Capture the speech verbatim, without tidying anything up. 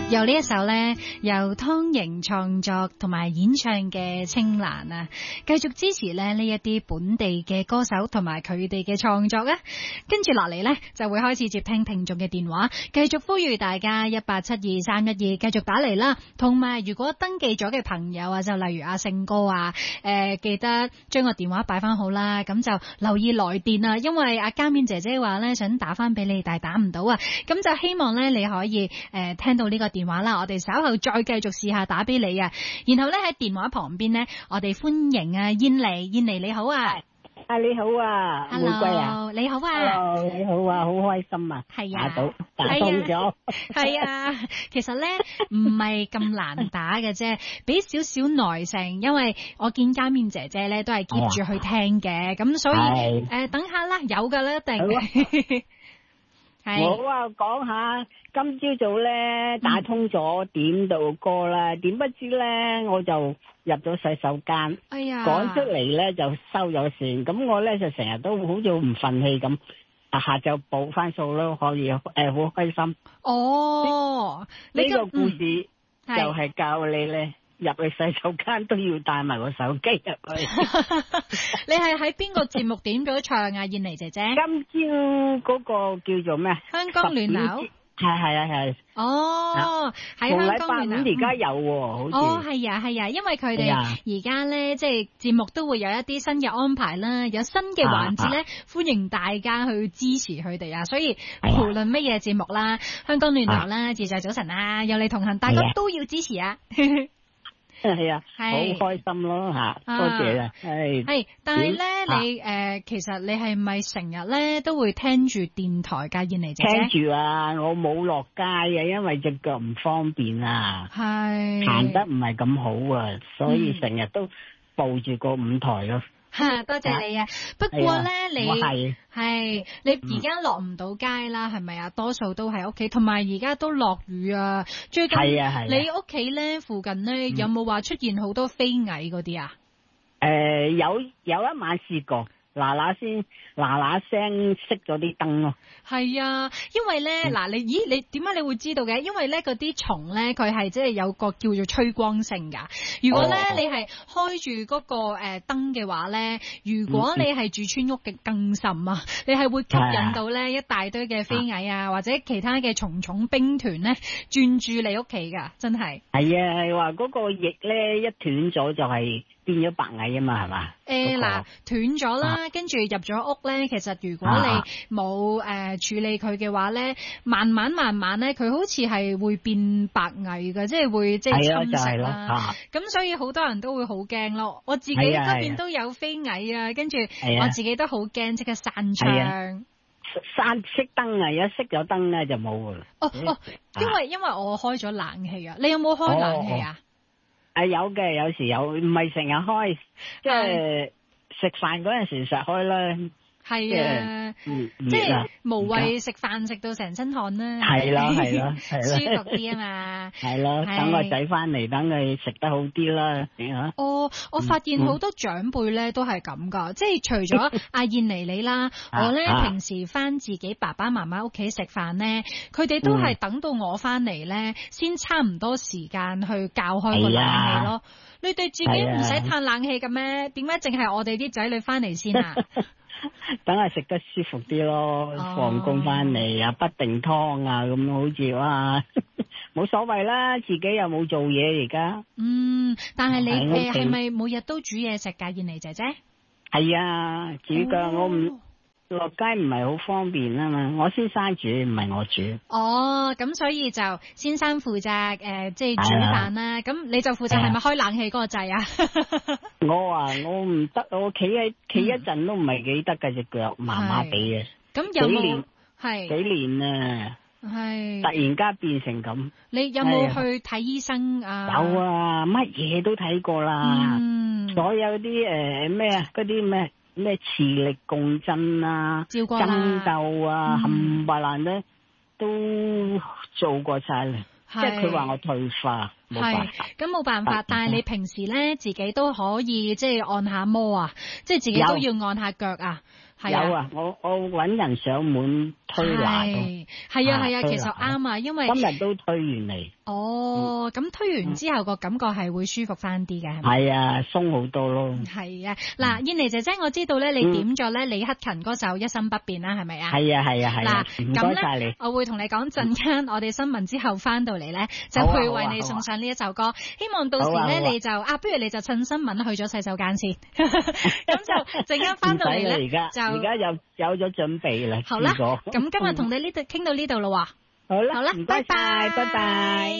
由呢一首呢，由湯盈創作同埋演唱嘅《青蘭》啊，繼續支持咧呢一啲本地嘅歌手同埋佢哋嘅創作啊。跟住落嚟呢，就會開始接聽聽眾嘅電話，繼續呼籲大家一八七二三一二繼續打嚟啦。同埋如果登記咗嘅朋友啊，就例如阿勝哥啊，誒、呃、記得將個電話擺翻好啦，咁就留意來電啊，因為阿嘉面姐姐話呢，想打翻俾你，但係打唔到啊，咁就希望呢，你可以誒、呃、聽到呢個電話啦，我哋稍後再繼續試下打俾你啊。然後咧喺電話旁邊呢，我哋歡迎啊燕妮，燕妮你好啊， 啊你好啊，玫瑰啊， 你好啊 Hello, 你好啊，好開心啊， 係啊， 打到打通咗， 係啊，其實咧唔係咁難打嘅啫，俾少少耐性，因為我見家面姐姐咧都係 keep 住去聽嘅，咁、哦、所以誒、呃、等下啦，有噶啦一定。 我啊講下今朝早咧打通咗點到歌啦，點、嗯、不知咧我就入咗洗手間， 哎呀， 趕出嚟咧就收咗線，咁我咧就成日都好似唔忿氣咁，啊下晝補翻數咯，可以誒好、呃、開心。 哦， 呢、這個故事、 嗯、 就係教你咧。入去洗手間都要帶埋個手機入去。 你係喺邊個節目點咗唱啊？燕妮姐姐。 今朝嗰個叫做咩？ 香江暖流。係係啊係。 哦，喺香江暖流。 而家有喎、嗯，好似。 哦，係啊係啊，因為佢哋而家咧，即係節目都會有一啲新嘅安排啦，有新嘅環節咧，歡迎大家去支持佢哋啊。所以無論乜嘢節目啦，香江暖流啦，自在早晨啊，有你同行，大家都要支持啊。 係啊，好開心咯吓，多謝啊，係。係， 但係咧，你誒、呃，其實你係咪成日咧都會聽住電台㗎？燕妮姐姐。聽住啊，我冇落街啊，因為隻腳唔方便啊，係行得唔係咁好啊，所以成日都抱住個舞台咯。 吓，多謝你啊！不過咧，你係你而家落唔到街啦，係咪啊？多數都喺屋企，同埋而家都落雨啊！最近你屋企咧附近咧有冇話出現好多飛蟻嗰啲啊？ 誒、呃，有有一晚試過。嗱嗱先，嗱嗱聲熄咗啲燈咯。係啊，因為咧，嗱、嗯、你，咦，你點解你會知道嘅？因為咧，嗰啲蟲咧，佢係即係有個叫做趨光性噶。如果咧、哦、你係開住嗰個誒燈嘅話咧，如果你係住村屋嘅更甚啊，你係會吸引到咧一大堆嘅飛蟻啊，或者其他嘅蟲蟲兵團咧轉住你屋企噶，真係。係啊，係話嗰個翼咧一斷咗就係變咗白蟻啊嘛，係嘛？誒，嗱，斷咗啦，跟住入咗屋咧，其實如果你冇誒、呃、處理佢嘅話咧，慢慢慢慢咧，佢好似係會變白蟻嘅，即係會即係侵蝕啦。咁、就是、所以好多人都會好驚咯。我自己嗰邊都有飛蟻啊，跟住我自己都好驚，即刻閂窗。 閂熄燈啊！一熄咗燈咧就冇噶啦。哦哦， 因為因為我開咗冷氣啊，你有冇開冷氣啊？ 誒、啊，有嘅，有時有，唔係成日開，即係食飯嗰陣時實開啦。係啊，嗯、即係無謂食飯食到成身汗啦。係啦，係啦，係啦，舒服啲啊嘛。係咯，等個仔翻嚟，等佢食得好啲啦。吓。哦，我發現好多長輩咧都係咁噶，即係除咗阿燕妮你啦，我咧平時翻自己爸爸媽媽屋企食飯咧，佢哋都係等到我翻嚟咧，先差唔多時間去較開個冷氣咯。你哋自己唔使嘆冷氣嘅咩？點解淨係我哋啲仔女翻嚟先啊？ 等係食得舒服啲咯，放工翻嚟啊，不定湯啊，咁好似哇，冇所謂啦，自己又冇做嘢而家。嗯，但係你誒係咪每日都煮嘢食㗎，燕妮姐姐？係啊，煮㗎、哦，我唔落街唔係好方便啊嘛，我先生煮，唔係我煮。哦，咁所以就先生負責誒，即、呃、係、就是、煮飯啦。咁你就負責係咪開冷氣嗰個掣啊？我啊，我唔得，我企喺企一陣都唔係幾得㗎，隻腳麻麻地嘅。咁有冇係幾年啊？係突然間變成咁。你有冇去睇醫生啊？有啊，乜嘢都睇過啦。嗯，所有啲誒咩啊，嗰啲咩。咩磁力共振啊、針灸啊、冚唪唥咧都做過晒啦，即係佢話我退化。 冇辦法。 咁冇辦法，但係你平時咧自己都可以即係按下摩啊，即係自己都要按下腳啊。係啊， 有啊，我我搵人上門推拿。 係係啊係啊，其實啱啊，因為今日都推完嚟。 哦，咁、嗯、推完之後個感覺係會舒服翻啲嘅，係咪？ 係啊，鬆好多咯。係啊，嗱，燕妮姐姐，我知道咧，你點咗咧李克勤嗰首《一生不變》啦，係咪啊？ 係啊係啊係啊。嗱，唔該晒你。 我會同你講陣間，我哋新聞之後翻到嚟咧，就會為你送上呢一首歌。希望到時咧、啊啊、你就啊，不如你就趁新聞去咗洗手間先，咁就陣間翻到嚟咧就而家有有咗準備啦。 好啦，咁今日同你呢度傾到呢度咯喎。 好啦， 好啦， 唔該晒，拜拜。